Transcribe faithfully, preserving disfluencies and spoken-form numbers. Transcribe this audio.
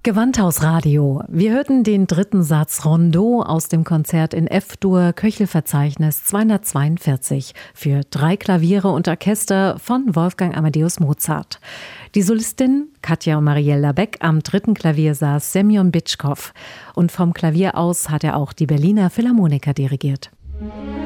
Gewandhausradio. Wir hörten den dritten Satz Rondeau aus dem Konzert in F-Dur, Köchelverzeichnis zweihundertzweiundvierzig für drei Klaviere und Orchester von Wolfgang Amadeus Mozart. Die Solistin Katja und Marielle Labec, am dritten Klavier saß Semjon Bitschkow und vom Klavier aus hat er auch die Berliner Philharmoniker dirigiert.